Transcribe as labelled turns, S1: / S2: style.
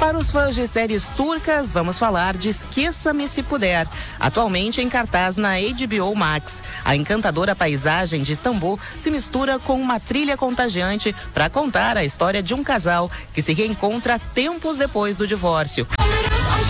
S1: Para os fãs de séries turcas, vamos falar de Esqueça-me Se Puder, atualmente em cartaz na HBO Max. A encantadora paisagem de Istambul se mistura com uma trilha contagiante para contar a história de um casal que se reencontra tempos depois do divórcio.